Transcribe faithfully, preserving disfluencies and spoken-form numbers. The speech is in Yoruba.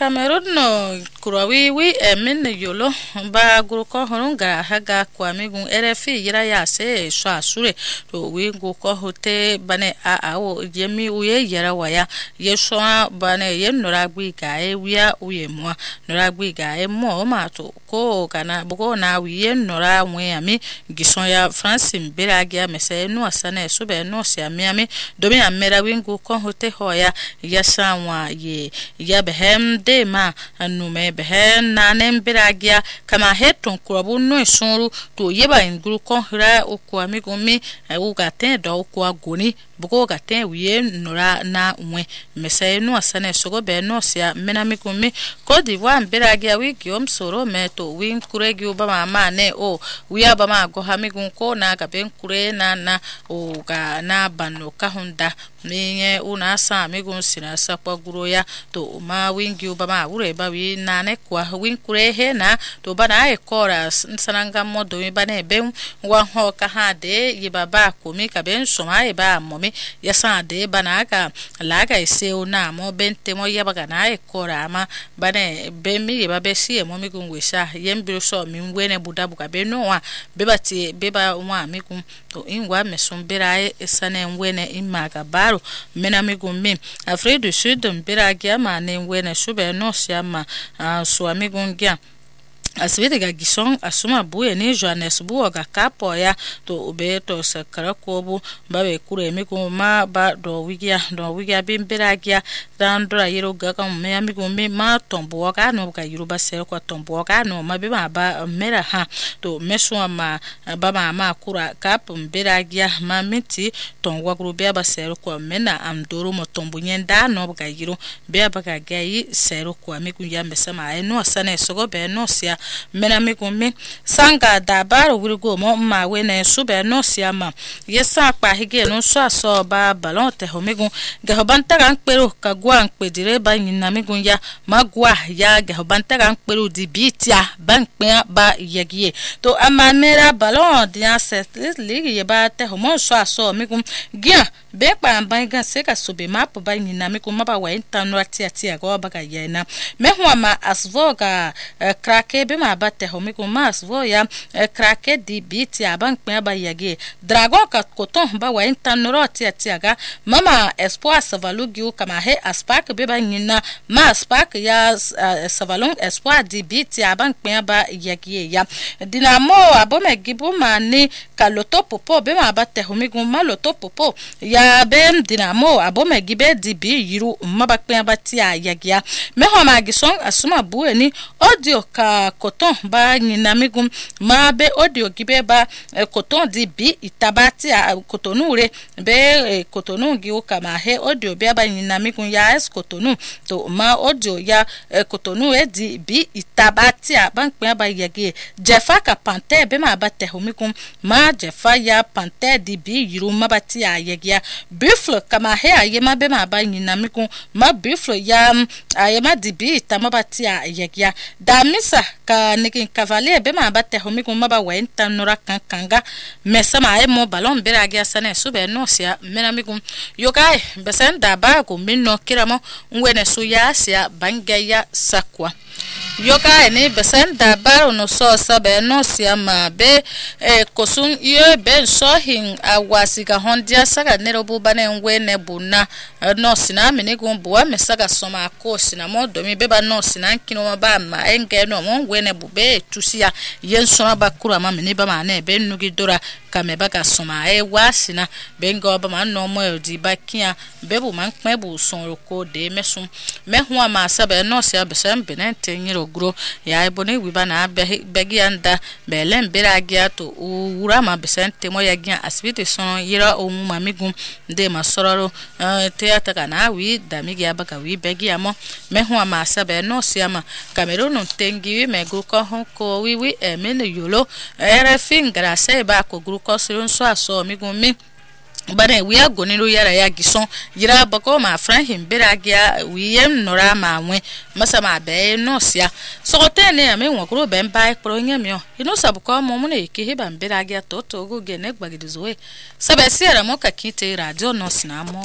Cameroon no kurawi wi emin yolo ba guruko honunga haga kwa migun R F I yira ya se so asure to wi guko hote bane a awo yemi uye yara waya yeso bane yen noragbi ga e wia uye mo noragbi ga e mo ma to ko kana bugo na wi yen nora nwe ami gison ya France mberagia mese no asana so be no se ami ami domi amera wi guko hote hoya yasa wa ye ya behem de ma anu me behem na nemberagia kama heton kurabu no esonru to yeba inguru konhira okwa migumi ugaten do okwa goni bugo gaten wiye nora na nwe mese no asane sogo be no sia mena migumi Côte d'Ivoire mberagia wi giom soro me to wi kuregi oba ma ne o wi aba ma go hamigun ko na ga ben kure na na o ga na banu kahunda ninye una sa migun sina sakwa guro ya to ma wingi obama ure ba wi nane kwa win kure he na to bana e kora sananga modo mi bana be wa ho ka ha de ye baba ko mi ka ben so ma e ba mo mi ya sa de bana ka la ga se una mo bente mo ya ba na e kora ma bana be mi ye ba be si e mo mi gun wesa ye mbiro so mi wene buda buka be no wa be ba ti be ba wa mi gun to inwa me so bera e sane wene imaga ba mena migumi Afrique du Sud mberagia mane wena shube no siama so amigungia asibiti ga gison asuma buye ni Johannesburg ga kapo ya to obeto sakara kobu babe kure migu ma ba do wigia do wigia bimberagia dandra yero ga ka me amigu me ma tombo ga no ga yuruba se ko tombo ga no ma be ma ba mera ha to meso ma ba ma ma kura kap mberagia ma miti ton wagru be ba se ko mena amdoro mo tombo nyenda no ga yiro be ba ga ga yi se ko amigu ya mesa ma e no sane sogo be no sia mena migumi sanga dabaro wirigo mo ma wene sube no siama yesa pa hige no so aso ba balon te homigun ga hobanta kan pero ka gwa npedire ba nyina migun ya magwa ya ga hobanta kan pero di bitia ban pe ba yegie to amamera balon dia set league ye ba te homo so aso migun gia be pa ban ga se ka sobe map ba nyina migun ma ba wa intanu ati ati ga ba ga yena me ho ma asvoga krake be ma bate homiku mas voya krake di biti aban pe ba yage dragon ka koton ba wa intanoro ti atiaga mama espoir savalugi kama he aspak be ba nyina ma aspak ya savalon espoir di biti aban pe ba yage ya dinamo abome gibu mani kaloto popo be ma bate homiku ma loto popo ya be dinamo abome gibe di bi yiru ma ba pe ba ti yage ya me ho ma gison asuma bueni audio ka koton ba nyina migum ma be audio gibe ba eh, koton di bi itabati a kotonure be eh, kotonu gi o kama he audio be ba nyina migum ya es kotonu to ma audio ya eh, kotonu e di bi itabati a ban pe ba yege jefa ka pante be ma ba te homigum ma jefa ya pante di bi yiru ma ba ti a yege ya biflo kama he aye ma be ma ba nyina migum ma biflo ya aye ma di bi itamaba ti a yege ya damisa ka nikin cavalier be ma batte homi ko maba wa entanura kankanga mesama e mo balon beragia sane sube no sia menamikum yokai besenda ba ko minno kiramo ngwene suya sia bangaya sakwa yokai ni besenda ba no so sabe no sia ma be e kosun ye ben so hin awasika hondia saka nerobu bane ngwene buna no sina mene ko bo mesaga soma ko sina mo domi be ba no sina nkino ba ma enge no mo ngwene bube tusia yen soma bakura ma mene ba ma na be nugi dora kame baka soma e wasina bengo ba ma no mo di bakia bebu man kmebu sonro ko de mesum me ho ma sabe no sia besem benente nyiro gro ya ebone wiba na begi anda belem beragia to ura ma besente mo ya gian asibite son yira o mu mamigum de masororo teata kana wi damigi abaka wi begi amo me ho ma sabe no sia ma Cameroon tengi me gruko ko wi wi e mene yolo era fingra se ba ko gruko so so aso migum mi bane we agoniro yara ya gison yira bako ma franhim beragia we yem nora ma nwe masama be no sia so tene ame won ben bai pro nyamio ino sabuko mo mo ne ke he ban beragia to to go gene gbagidizo e sabe si era mo ka kite radio no sinamo